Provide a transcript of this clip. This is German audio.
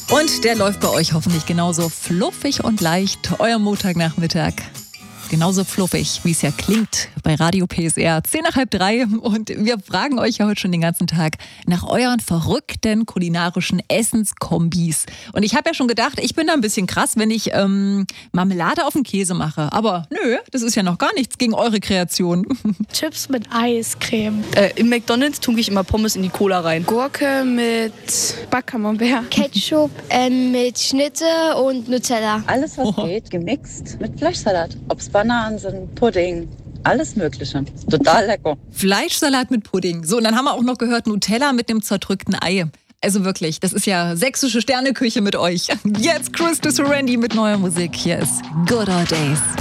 Und der läuft bei euch hoffentlich genauso fluffig und leicht. Euer Montagnachmittag. Genauso fluffig, wie es ja klingt bei Radio PSR. 2:10 und wir fragen euch ja heute schon den ganzen Tag nach euren verrückten kulinarischen Essenskombis. Und ich habe ja schon gedacht, ich bin da ein bisschen krass, wenn ich Marmelade auf den Käse mache. Aber nö, das ist ja noch gar nichts gegen eure Kreation. Chips mit Eiscreme. Im McDonald's tunke ich immer Pommes in die Cola rein. Gurke mit Backcamembert. Ketchup mit Schnitte und Nutella. Alles, was geht, gemixt mit Fleischsalat. Ob's Bananen sind, Pudding, alles Mögliche. Total lecker. Fleischsalat mit Pudding. So, und dann haben wir auch noch gehört, Nutella mit einem zerdrückten Ei. Also wirklich, das ist ja sächsische Sterneküche mit euch. Jetzt Chris Randy mit neuer Musik. Hier ist Good Old Days.